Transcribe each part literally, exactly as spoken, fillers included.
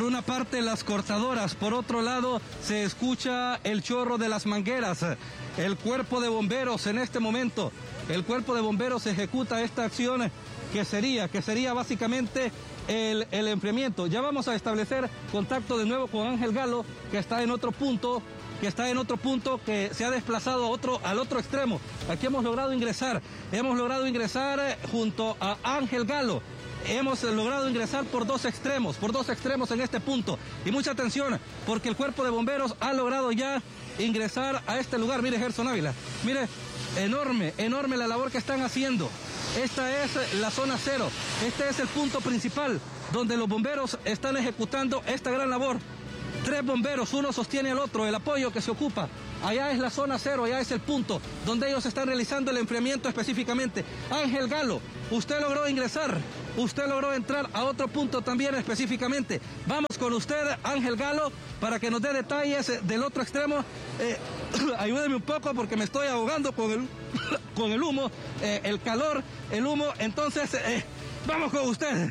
una parte las cortadoras, por otro lado se escucha el chorro de las mangueras. El cuerpo de bomberos en este momento, el cuerpo de bomberos ejecuta esta acción que sería, que sería básicamente el, el enfriamiento. Ya vamos a establecer contacto de nuevo con Ángel Galo, que está en otro punto, que está en otro punto, que se ha desplazado a otro, al otro extremo. Aquí hemos logrado ingresar, hemos logrado ingresar junto a Ángel Galo. Hemos logrado ingresar por dos extremos, por dos extremos en este punto. Y mucha atención, porque el cuerpo de bomberos ha logrado ya ingresar a este lugar. Mire, Gerson Ávila, mire, enorme, enorme la labor que están haciendo. Esta es la zona cero, este es el punto principal donde los bomberos están ejecutando esta gran labor. Tres bomberos, uno sostiene al otro, el apoyo que se ocupa. Allá es la zona cero, allá es el punto donde ellos están realizando el enfriamiento específicamente. Ángel Galo, usted logró ingresar, usted logró entrar a otro punto también específicamente. Vamos con usted, Ángel Galo, para que nos dé detalles del otro extremo. Eh, ayúdeme un poco porque me estoy ahogando con el, con el humo, eh, el calor, el humo. Entonces, eh, vamos con usted.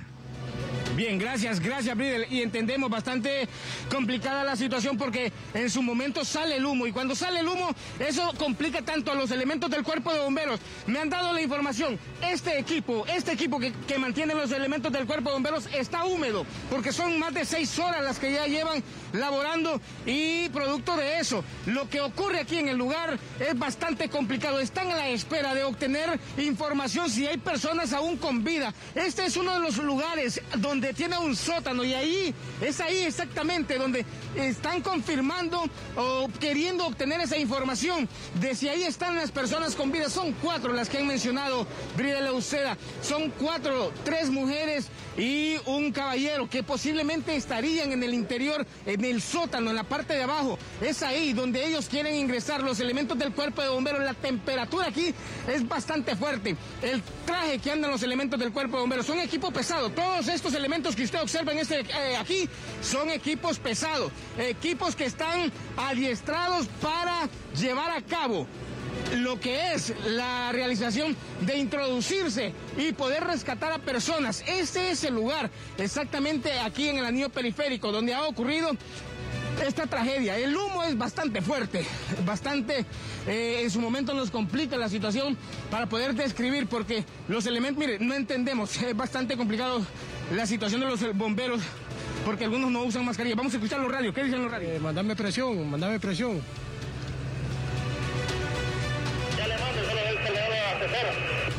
Bien, gracias, gracias, Bridel. Y entendemos bastante complicada la situación porque en su momento sale el humo y cuando sale el humo, eso complica tanto a los elementos del cuerpo de bomberos. Me han dado la información, este equipo, este equipo que, que mantiene los elementos del cuerpo de bomberos está húmedo porque son más de seis horas las que ya llevan laborando y producto de eso, lo que ocurre aquí en el lugar es bastante complicado. Están a la espera de obtener información si hay personas aún con vida. Este es uno de los lugares donde tiene un sótano y ahí, es ahí exactamente donde están confirmando o queriendo obtener esa información de si ahí están las personas con vida. Son cuatro las que han mencionado Bridel Uceda, son cuatro, tres mujeres y un caballero que posiblemente estarían en el interior, en el sótano, en la parte de abajo. Es ahí donde ellos quieren ingresar los elementos del cuerpo de bomberos. La temperatura aquí es bastante fuerte. El traje que andan los elementos del cuerpo de bomberos son equipo pesado. Todos estos elementos que usted observa en este, eh, aquí son equipos pesados, equipos que están adiestrados para llevar a cabo lo que es la realización de introducirse y poder rescatar a personas. Este es el lugar exactamente aquí en el anillo periférico donde ha ocurrido esta tragedia. El humo es bastante fuerte, bastante, eh, en su momento nos complica la situación para poder describir porque los elementos, mire, no entendemos, es bastante complicado la situación de los bomberos porque algunos no usan mascarilla. Vamos a escuchar los radios, ¿qué dicen los radios? Eh, mandame presión, mandame presión. Ya le mando, solo el que le habla a Cesar.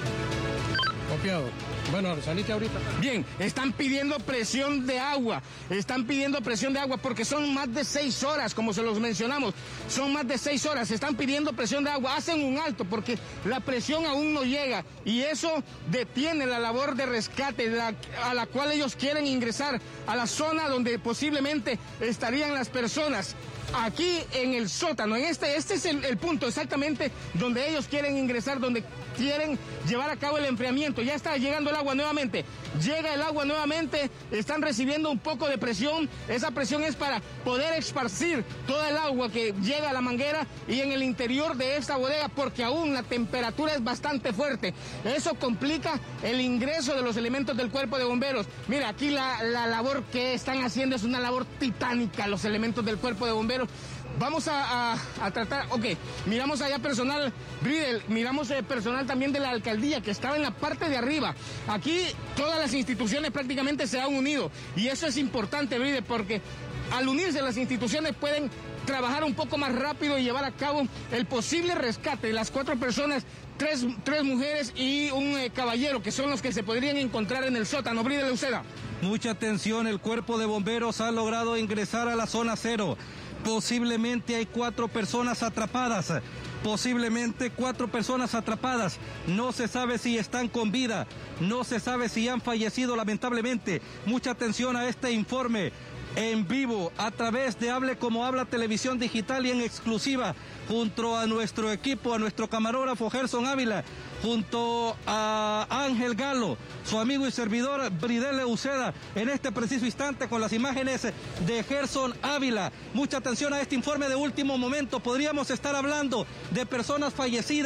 Copiado. Bueno, salite ahorita. Bien, están pidiendo presión de agua, están pidiendo presión de agua porque son más de seis horas, como se los mencionamos, son más de seis horas, están pidiendo presión de agua, hacen un alto porque la presión aún no llega y eso detiene la labor de rescate la, a la cual ellos quieren ingresar a la zona donde posiblemente estarían las personas. Aquí en el sótano, en este, este es el, el punto exactamente donde ellos quieren ingresar, donde quieren llevar a cabo el enfriamiento. Ya está llegando el agua nuevamente, llega el agua nuevamente, están recibiendo un poco de presión, esa presión es para poder esparcir toda el agua que llega a la manguera y en el interior de esta bodega porque aún la temperatura es bastante fuerte. Eso complica el ingreso de los elementos del cuerpo de bomberos. Mira, aquí la, la labor que están haciendo es una labor titánica, los elementos del cuerpo de bomberos. Vamos a, a, a tratar, ok, miramos allá personal, Bridel, miramos eh, personal también de la alcaldía que estaba en la parte de arriba. Aquí todas las instituciones prácticamente se han unido y eso es importante, Bridel, porque al unirse las instituciones pueden trabajar un poco más rápido y llevar a cabo el posible rescate de las cuatro personas, tres, tres mujeres y un eh, caballero, que son los que se podrían encontrar en el sótano. Bridel Uceda. Mucha atención, el cuerpo de bomberos ha logrado ingresar a la zona cero. Posiblemente hay cuatro personas atrapadas, posiblemente cuatro personas atrapadas. No se sabe si están con vida, no se sabe si han fallecido lamentablemente. Mucha atención a este informe en vivo a través de Hable Como Habla Televisión Digital y en exclusiva junto a nuestro equipo, a nuestro camarógrafo Gerson Ávila, junto a Ángel Galo, su amigo y servidor Bridel Uceda, en este preciso instante con las imágenes de Gerson Ávila. Mucha atención a este informe de último momento. Podríamos estar hablando de personas fallecidas,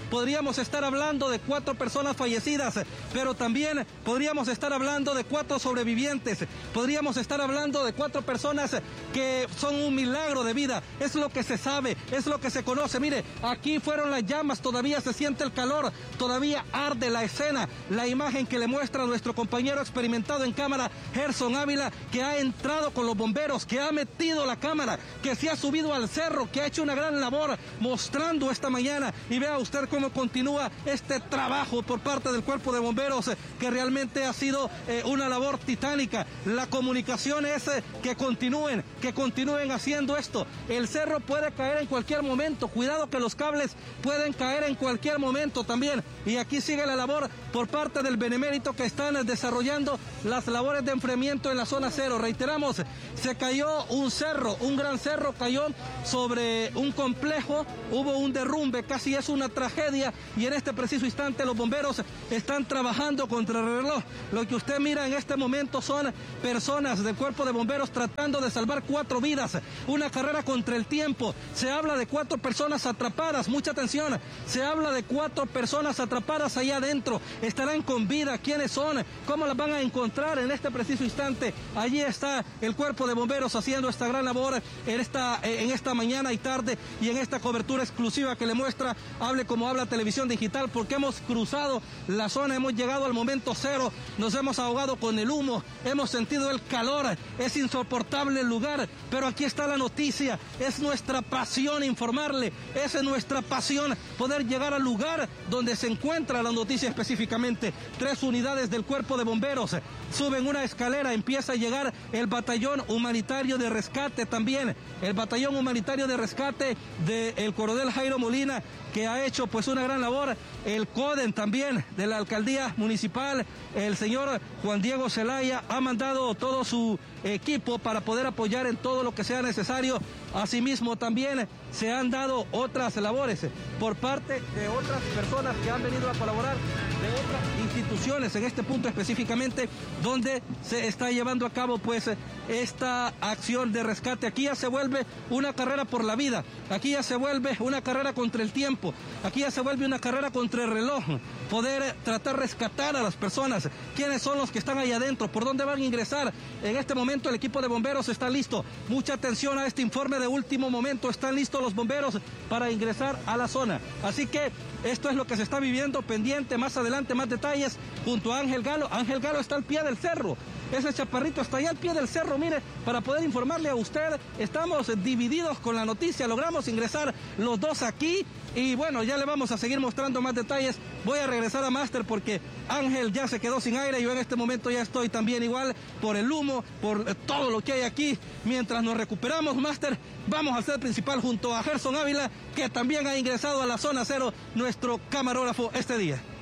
podríamos estar hablando de cuatro personas fallecidas, pero también podríamos estar hablando de cuatro sobrevivientes, podríamos estar hablando de cuatro personas que son un milagro de vida. Es lo que se sabe, es lo que se conoce. Mire, aquí fueron las llamas, todavía se siente el calor, todavía arde la escena, la imagen que le muestra a nuestro compañero experimentado en cámara, Gerson Ávila, que ha entrado con los bomberos, que ha metido la cámara, que se ha subido al cerro, que ha hecho una gran labor mostrando esta mañana. Y vea usted cómo continúa este trabajo por parte del cuerpo de bomberos, que realmente ha sido eh, una labor titánica. La comunicación es eh, que continúen, que continúen haciendo esto. El cerro puede caer en cualquier momento, cuidado que los cables pueden caer en cualquier momento también. Y aquí sigue la labor por parte del Benemérito, que están desarrollando las labores de enfriamiento en la zona cero. Reiteramos, se cayó un cerro, un gran cerro cayó sobre un complejo, hubo un derrumbe, casi es una tragedia, y en este preciso instante los bomberos están trabajando contra el reloj. Lo que usted mira en este momento son personas del cuerpo de bomberos tratando de salvar cuatro vidas, una carrera contra el tiempo. Se habla de cuatro personas atrapadas, mucha atención, se habla de cuatro personas atrapadas allá adentro. Estarán con vida, ¿quiénes son? ¿Cómo las van a encontrar en este preciso instante? Allí está el cuerpo de bomberos haciendo esta gran labor en esta, en esta mañana y tarde, y en esta cobertura exclusiva que le muestra Hable Como Habla Televisión Digital, porque hemos cruzado la zona, hemos llegado al momento cero, nos hemos ahogado con el humo, hemos sentido el calor, es insoportable el lugar, pero aquí está la noticia. Es nuestra pasión informarle, es nuestra pasión poder llegar al lugar donde se encuentra la noticia específicamente. Tres unidades del cuerpo de bomberos suben una escalera, empieza a llegar el batallón humanitario de rescate también, el batallón humanitario de rescate del coronel Jairo Molina, que ha hecho pues una gran labor, el CODEN también de la alcaldía municipal, el señor Juan Diego Zelaya ha mandado todo su equipo para poder apoyar en todo lo que sea necesario. Asimismo también se han dado otras labores por parte de otras personas que han venido a colaborar, de otras instituciones en este punto específicamente donde se está llevando a cabo pues esta acción de rescate. Aquí ya se vuelve una carrera por la vida, aquí ya se vuelve una carrera contra el tiempo, aquí ya se vuelve una carrera contra el reloj, poder tratar de rescatar a las personas, quiénes son los que están ahí adentro, por dónde van a ingresar. En este momento el equipo de bomberos está listo, mucha atención a este informe de último momento, están listos los bomberos para ingresar a la zona, así que esto es lo que se está viviendo. Pendiente más adelante más detalles junto a Ángel Galo. Ángel Galo está al pie del cerro, ese chaparrito está allá al pie del cerro, mire, para poder informarle a usted. Estamos divididos con la noticia, logramos ingresar los dos aquí y bueno, ya le vamos a seguir mostrando más detalles. Voy a regresar a Máster porque Ángel ya se quedó sin aire, yo en este momento ya estoy también igual por el humo, por todo lo que hay aquí. Mientras nos recuperamos, Máster, vamos al set principal junto a Gerson Ávila, que también ha ingresado a la zona cero, nuestro camarógrafo este día.